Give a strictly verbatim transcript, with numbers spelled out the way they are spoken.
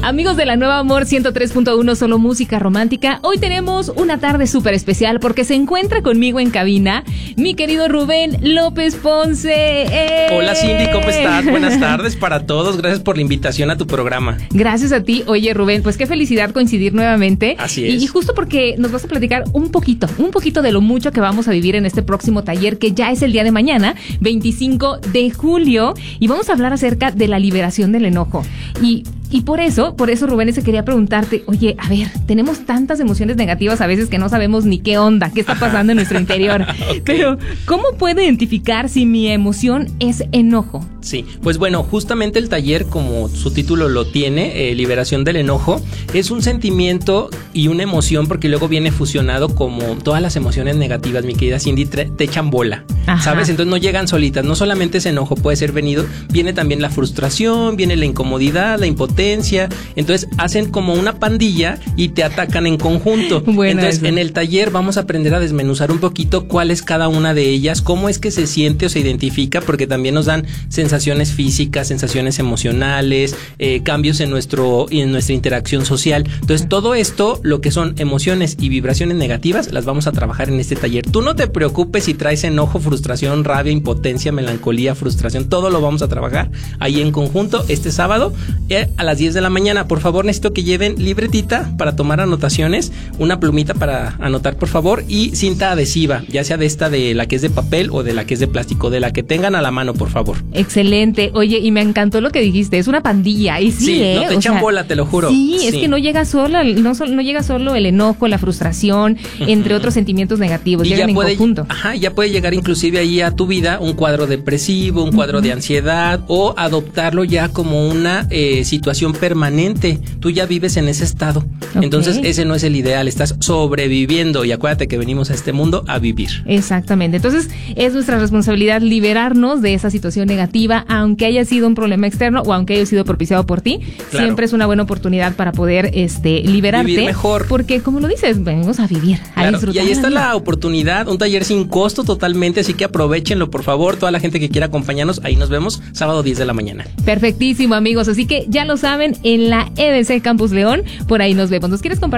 Amigos de la Nueva Amor ciento tres punto uno, solo música romántica. Hoy tenemos una tarde súper especial porque se encuentra conmigo en cabina mi querido Rubén López Ponce. ¡Eh! Hola Cindy, ¿cómo estás? Buenas tardes para todos. Gracias por la invitación a tu programa. Gracias a ti. Oye, Rubén, pues qué felicidad coincidir nuevamente. Así es. Y, y justo porque nos vas a platicar un poquito, un poquito de lo mucho que vamos a vivir en este próximo taller que ya es el día de mañana, veinticinco de julio, y vamos a hablar acerca de la liberación del enojo. Y Y por eso, por eso, Rubén, se quería preguntarte, oye, a ver, tenemos tantas emociones negativas a veces que no sabemos ni qué onda, qué está pasando en nuestro interior. Okay. Pero, ¿cómo puedo identificar si mi emoción es enojo? Sí, pues bueno, justamente el taller, como su título lo tiene, eh, liberación del enojo, es un sentimiento y una emoción, porque luego viene fusionado como todas las emociones negativas, mi querida Cindy, te, te echan bola, Ajá. ¿sabes? Entonces no llegan solitas, no solamente ese enojo puede ser venido, viene también la frustración, viene la incomodidad, la impotencia. Entonces hacen como una pandilla y te atacan en conjunto. Bueno, entonces eso. En el taller vamos a aprender a desmenuzar un poquito cuál es cada una de ellas, cómo es que se siente o se identifica, porque también nos dan sensaciones físicas, sensaciones emocionales, eh, cambios en nuestro en nuestra interacción social. Entonces todo esto, lo que son emociones y vibraciones negativas, las vamos a trabajar en este taller. Tú no te preocupes si traes enojo, frustración, rabia, impotencia, melancolía, frustración, todo lo vamos a trabajar ahí en conjunto este sábado eh, a las diez de la mañana. Por favor, necesito que lleven libretita para tomar anotaciones, una plumita para anotar, por favor, y cinta adhesiva, ya sea de esta de la que es de papel o de la que es de plástico, de la que tengan a la mano, por favor. Excelente. Oye, y me encantó lo que dijiste, es una pandilla. Y sí, sí ¿eh? no te o echan sea, bola, te lo juro. Sí, sí, es que no llega solo, no, no llega solo el enojo, la frustración, uh-huh. entre otros sentimientos negativos, y llegan en puede, conjunto. Ajá, ya puede llegar inclusive ahí a tu vida un cuadro depresivo, un cuadro uh-huh. de ansiedad, o adoptarlo ya como una eh, situación permanente. Tú ya vives en ese estado. Okay. Entonces ese no es el ideal, estás sobreviviendo, y acuérdate que venimos a este mundo a vivir. Exactamente. Entonces es nuestra responsabilidad liberarnos de esa situación negativa, aunque haya sido un problema externo o aunque haya sido propiciado por ti. Claro. Siempre es una buena oportunidad para poder este liberarte. Vivir mejor. Porque como lo dices, venimos a vivir, a claro. disfrutar. Y ahí está la, la oportunidad, un taller sin costo totalmente, así que aprovechenlo, por favor. Toda la gente que quiera acompañarnos, ahí nos vemos sábado diez de la mañana. Perfectísimo, amigos. Así que ya lo saben, en la E B C Campus León, por ahí nos vemos. ¿Nos quieres compartir